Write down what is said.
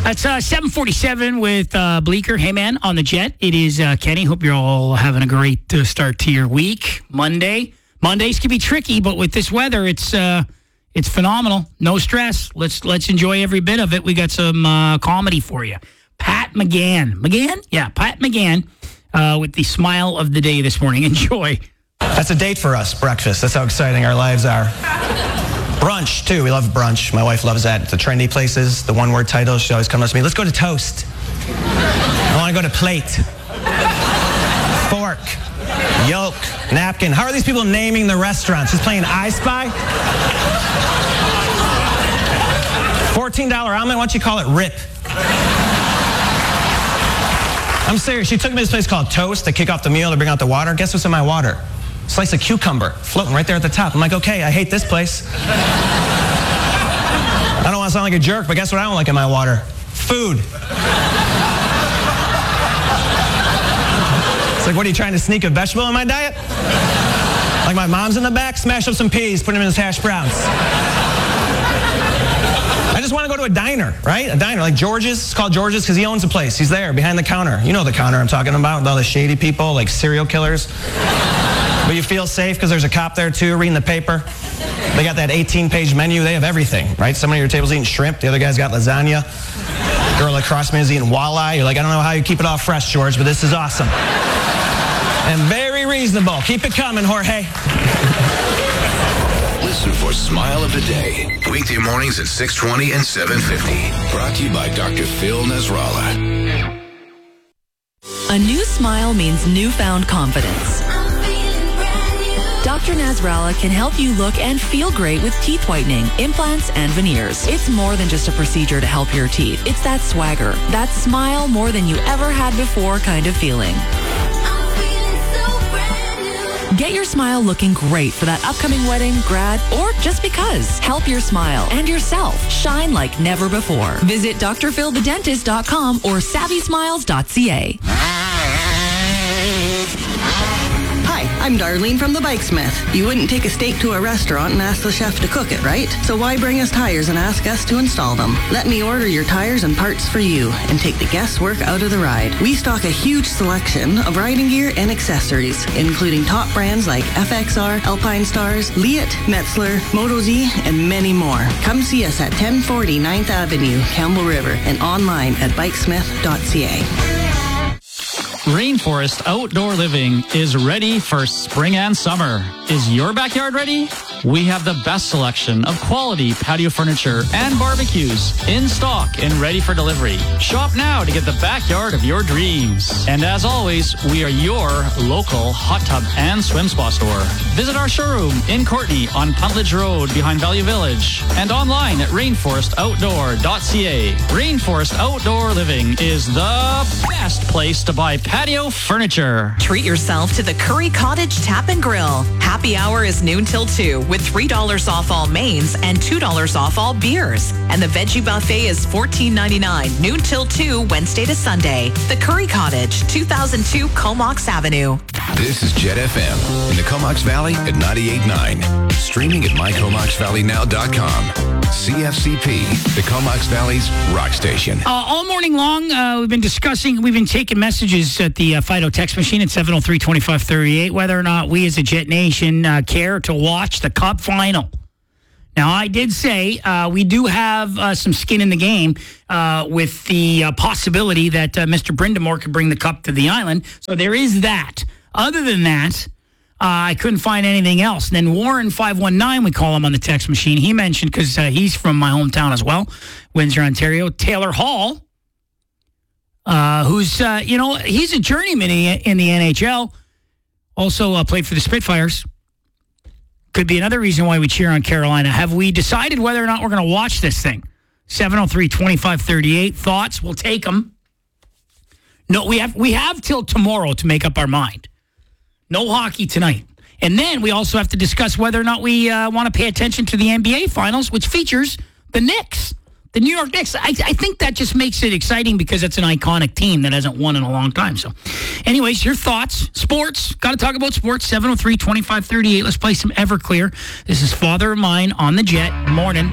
It's 7:47 with Bleecker. Hey, man, on the Jet. It is Kenny. Hope you're all having a great start to your week. Mondays can be tricky, but with this weather, it's phenomenal. No stress. Let's enjoy every bit of it. We got some comedy for you. Pat McGann. Pat McGann with the smile of the day this morning. Enjoy. That's a date for us, breakfast. That's how exciting our lives are. Brunch, too. We love brunch. My wife loves that. The trendy places, the one-word titles. She always comes to me, let's go to toast. I want to go to plate. Fork. Yolk. Napkin. How are these people naming the restaurants? She's playing I Spy? $14 omelet, why don't you call it Rip? I'm serious. She took me to this place called Toast to kick off the meal to bring out the water. Guess what's in my water? Slice of cucumber floating right there at the top. I'm like, okay, I hate this place. I don't want to sound like a jerk, but guess what I don't like in my water? Food. It's like, what are you trying to sneak a vegetable in my diet? Like my mom's in the back, smash up some peas, put them in his hash browns. I just want to go to a diner, right? A diner like George's. It's called George's because he owns the place. He's there behind the counter. You know the counter I'm talking about with all the shady people, like serial killers. But you feel safe because there's a cop there too reading the paper. They got that 18-page menu. They have everything, right? Somebody at your table's eating shrimp. The other guy's got lasagna. Girl across me is eating walleye. You're like, I don't know how you keep it all fresh, George, but this is awesome. And very reasonable. Keep it coming, Jorge. Listen for Smile of the Day. Weekday mornings at 6:20 and 7:50. Brought to you by Dr. Phil Nasrallah. A new smile means newfound confidence. Dr. Nasrallah can help you look and feel great with teeth whitening, implants, and veneers. It's more than just a procedure to help your teeth. It's that swagger, that smile more than you ever had before kind of feeling. Get your smile looking great for that upcoming wedding, grad, or just because. Help your smile and yourself shine like never before. Visit drphildedentist.com or savvysmiles.ca. Hi, I'm Darlene from the Bikesmith. You wouldn't take a steak to a restaurant and ask the chef to cook it, right? So why bring us tires and ask us to install them? Let me order your tires and parts for you and take the guesswork out of the ride. We stock a huge selection of riding gear and accessories, including top brands like FXR, Alpine Stars, Leatt, Metzler, Moto-Z, and many more. Come see us at 1040 9th Avenue, Campbell River, and online at bikesmith.ca. Rainforest Outdoor Living is ready for spring and summer. Is your backyard ready? We have the best selection of quality patio furniture and barbecues in stock and ready for delivery. Shop now to get the backyard of your dreams. And as always, we are your local hot tub and swim spa store. Visit our showroom in Courtenay on Puntledge Road behind Value Village and online at rainforestoutdoor.ca. Rainforest Outdoor Living is the best place to buy patio furniture. Treat yourself to the Curry Cottage Tap and Grill. Happy hour is noon till 2 with $3 off all mains and $2 off all beers. And the veggie buffet is $14.99 noon till 2 Wednesday to Sunday. The Curry Cottage, 2002 Comox Avenue. This is Jet FM in the Comox Valley at 98.9. Streaming at mycomoxvalleynow.com. CFCP, the Comox Valley's rock station. All morning long, we've been taking messages at the Fido text machine at 703-2538, whether or not we as a Jet Nation care to watch the Cup final. Now, I did say we do have some skin in the game with the possibility that Mr. Brindamore could bring the Cup to the island. So there is that. Other than that, I couldn't find anything else. And then Warren 519, we call him on the text machine. He mentioned, because he's from my hometown as well, Windsor, Ontario, Taylor Hall, who's, he's a journeyman in the NHL. Also played for the Spitfires. Could be another reason why we cheer on Carolina. Have we decided whether or not we're going to watch this thing? 703-2538. Thoughts? We'll take them. No, we have till tomorrow to make up our mind. No hockey tonight. And then we also have to discuss whether or not we want to pay attention to the NBA Finals, which features the Knicks, the New York Knicks. I think that just makes it exciting because it's an iconic team that hasn't won in a long time. So anyways, your thoughts. Sports. Got to talk about sports. 703-2538. Let's play some Everclear. This is Father of Mine on the Jet. Morning.